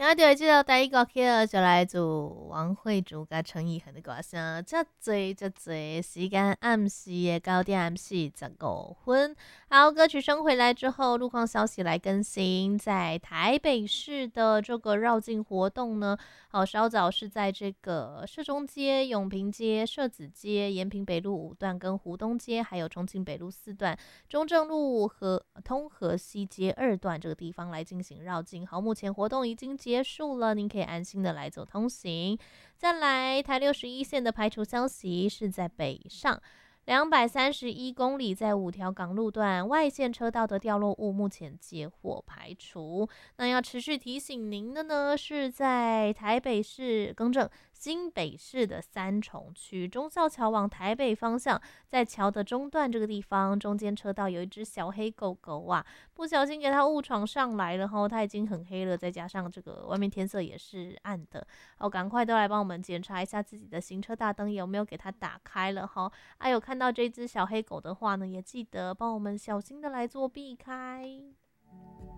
那就知道第一个曲就来自王慧竹甲陈意涵的歌声，遮多，时间暗时的9:45。好，歌曲升回来之后，路况消息来更新，在台北市的这个绕境活动呢，稍早是在这个市中街、永平街、社子街、延平北路5段跟湖东街，还有重庆北路4段、中正路和通河西街2段这个地方来进行绕境。好，目前活动已经结束了，您可以安心的来走通行。再来，台61线的排除消息是在北上。231公里，在5条港路段外线车道的掉落物目前接获排除。那要持续提醒您的呢，是在台北市新北市的三重区忠孝桥往台北方向，在桥的中段这个地方，中间车道有一只小黑狗狗啊，不小心给它误闯上来了吼，它已经很黑了，再加上这个外面天色也是暗的，赶快都来帮我们检查一下自己的行车大灯有没有给它打开了吼。有看到这只小黑狗的话呢，也记得帮我们小心的来做避开。